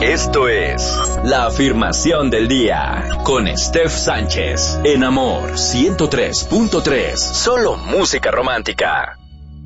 Esto es La Afirmación del Día con Steph Sánchez en Amor 103.3. Solo música romántica.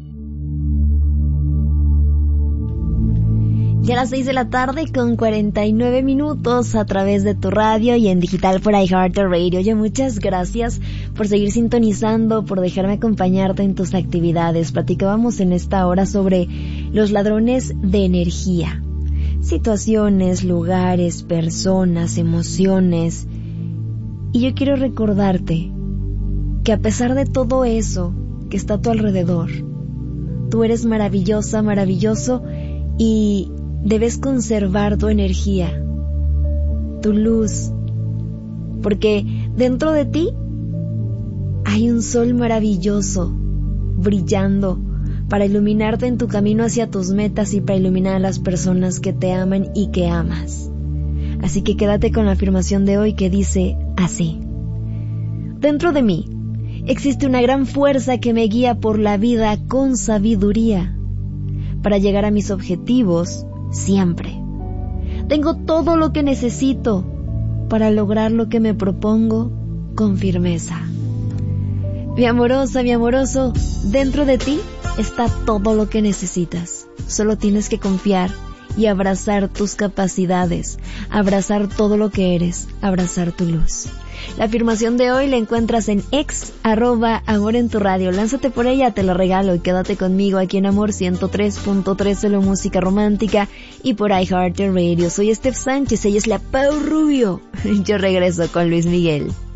Ya a las 6 de la tarde con 49 minutos a través de tu radio y en digital por iHeartRadio. Oye, muchas gracias por seguir sintonizando, por dejarme acompañarte en tus actividades. Platicábamos en esta hora sobre los ladrones de energía. Situaciones, lugares, personas, emociones. Y yo quiero recordarte que a pesar de todo eso que está a tu alrededor, tú eres maravillosa, maravilloso y debes conservar tu energía, tu luz, porque dentro de ti hay un sol maravilloso, brillando, para iluminarte en tu camino hacia tus metas y para iluminar a las personas que te aman y que amas. Así que quédate con la afirmación de hoy que dice así: dentro de mí existe una gran fuerza que me guía por la vida con sabiduría para llegar a mis objetivos siempre. Tengo todo lo que necesito para lograr lo que me propongo con firmeza. Mi amorosa, mi amoroso, dentro de ti está todo lo que necesitas. Solo tienes que confiar y abrazar tus capacidades, abrazar todo lo que eres, abrazar tu luz. La afirmación de hoy la encuentras en @Amor en tu radio. Lánzate por ella, te la regalo y quédate conmigo aquí en Amor 103.3, solo música romántica y por iHeartRadio. Soy Steph Sánchez, ella es la Pau Rubio. Yo regreso con Luis Miguel.